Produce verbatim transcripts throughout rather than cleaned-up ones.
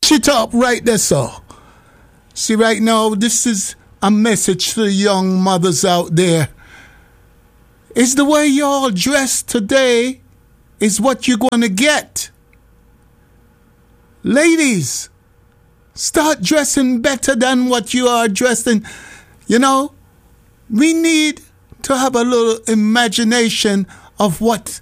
Shit up right there, sir. See, right now, this is a message to the young mothers out there. It's the way y'all dress today is what you're going to get. Ladies, start dressing better than what you are dressing. You know, we need to have a little imagination of what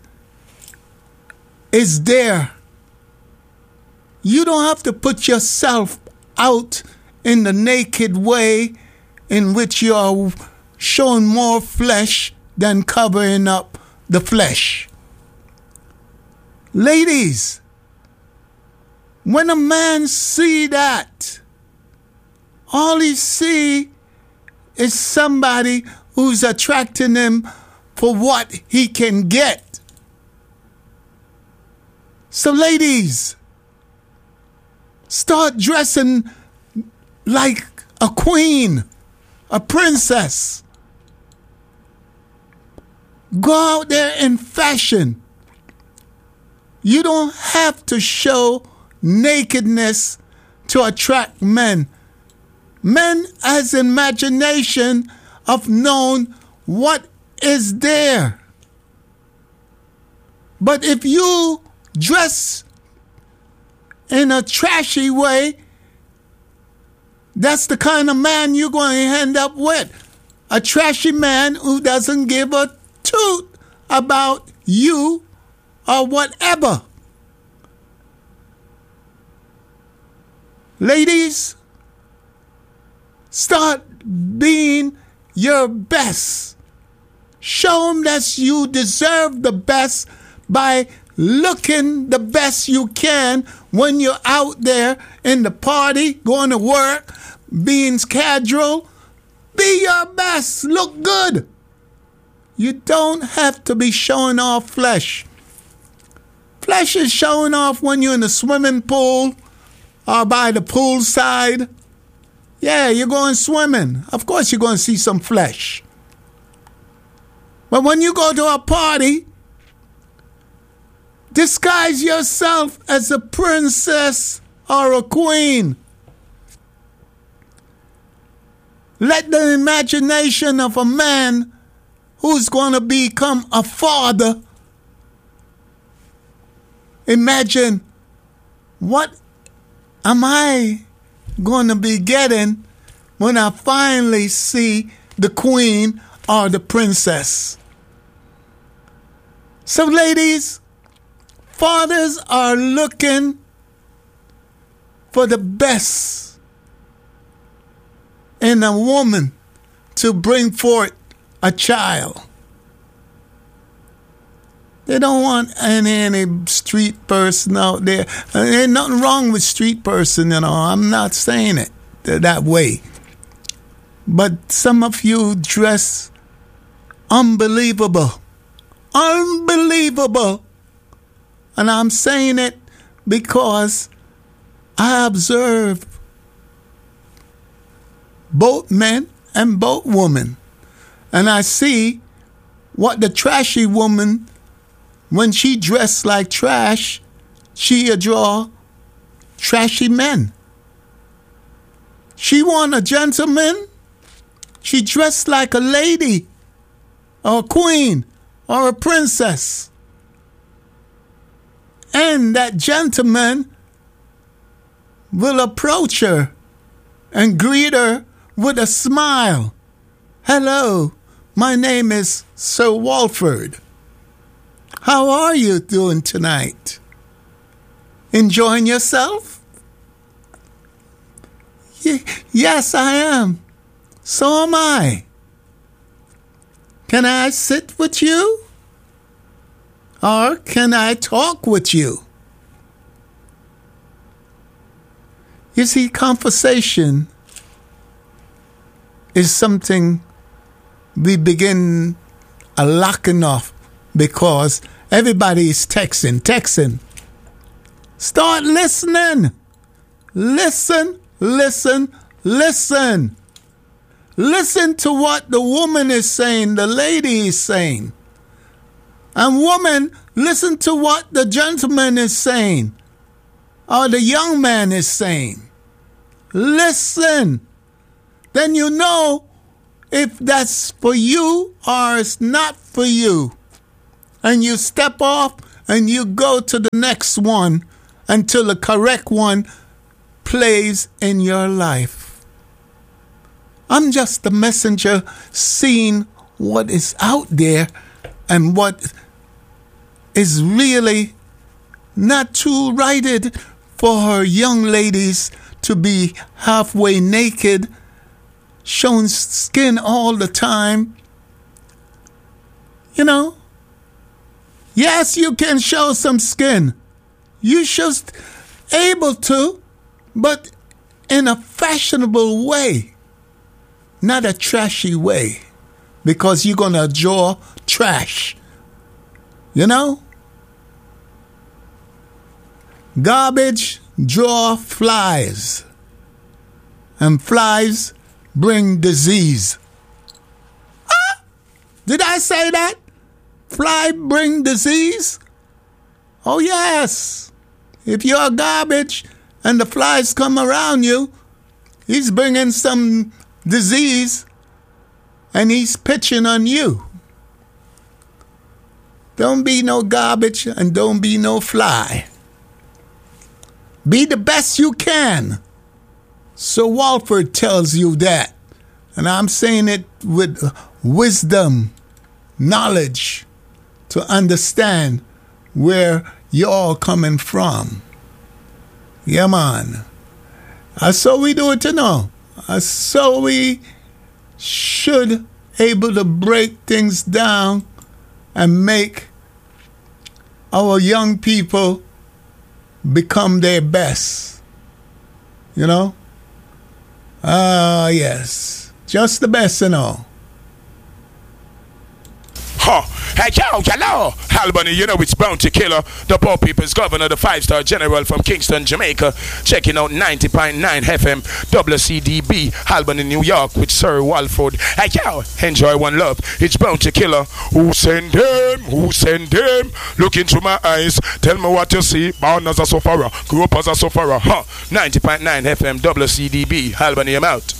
is there. You don't have to put yourself out in the naked way in which you are showing more flesh than covering up the flesh. Ladies, when a man see that, all he see is somebody who's attracting him for what he can get. So ladies, start dressing like a queen, a princess. Go out there in fashion. You don't have to show nakedness to attract men. Men has imagination of knowing what is there. But if you dress in a trashy way, that's the kind of man you're going to end up with. A trashy man who doesn't give a toot about you or whatever. Ladies, start being your best. Show them that you deserve the best by looking the best you can when you're out there in the party, going to work, being casual. Be your best. Look good. You don't have to be showing off flesh. Flesh is showing off when you're in the swimming pool or by the poolside. Yeah, you're going swimming. Of course you're going to see some flesh. But when you go to a party, disguise yourself as a princess or a queen. Let the imagination of a man who's going to become a father imagine, what am I going to be getting when I finally see the queen or the princess? So ladies, fathers are looking for the best in a woman to bring forth a child. They don't want any, any street person out there. Uh, There's nothing wrong with street person, you know. I'm not saying it that way. But some of you dress unbelievable. Unbelievable. And I'm saying it because I observe both men and both women. And I see what the trashy woman, when she dressed like trash, she draw trashy men. She want a gentleman, she dressed like a lady or a queen or a princess. And that gentleman will approach her and greet her with a smile. Hello, my name is Sir Walford. How are you doing tonight? Enjoying yourself? Y- yes, I am. So am I. Can I sit with you? Or can I talk with you? You see, conversation is something we begin a locking off because everybody is texting, texting. Start listening. Listen, listen, listen. Listen to what the woman is saying, the lady is saying. And woman, listen to what the gentleman is saying. or the young man is saying. Listen. Then you know if that's for you or it's not for you. And you step off and you go to the next one until the correct one plays in your life. I'm just the messenger seeing what is out there and what is really not too righted for young ladies to be halfway naked, showing skin all the time. You know, yes, you can show some skin. You should able to, but in a fashionable way, not a trashy way, because you're going to draw trash. You know? Garbage draw flies, and flies bring disease. Ah! Did I say that? Fly bring disease? Oh, yes. If you're garbage and the flies come around you, he's bringing some disease and he's pitching on you. Don't be no garbage and don't be no fly. Be the best you can. Sir Walford tells you that. And I'm saying it with wisdom, knowledge, to understand where you're all coming from. Yeah, man. That's how we do it to know. That's how we should able to break things down and make our young people become their best. You know? Ah, uh, yes. Just the best and all. Huh. Hey, yo, hello, Albany, you know it's Bounty Killer, the poor people's governor, the five-star general from Kingston, Jamaica, checking out ninety point nine F M, W C D B, Albany, New York, with Sir Walford. Hey, yo, enjoy one love. It's Bounty Killer. Who send them? Who send them? Look into my eyes. Tell me what you see. Born as a sufferer. Grew up as a sufferer. Huh. ninety point nine F M, W C D B, Albany, I'm out.